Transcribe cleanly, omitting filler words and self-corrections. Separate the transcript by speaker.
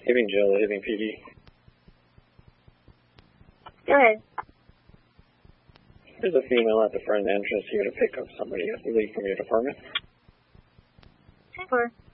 Speaker 1: Hibbing Jill, Hibbing PD.
Speaker 2: Go ahead.
Speaker 1: There's a female at the front entrance here to pick up somebody at the lead from your department.
Speaker 2: 10-4.